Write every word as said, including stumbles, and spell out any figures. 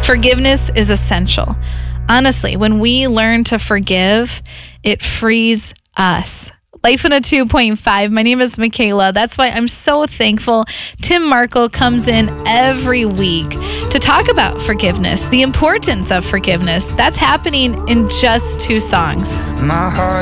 Forgiveness is essential. Honestly, when we learn to forgive, it frees us. Life in a two point five. My name is Michaela. That's why I'm so thankful Tim Markle comes in every week to talk about forgiveness, the importance of forgiveness. That's happening in just two songs. My heart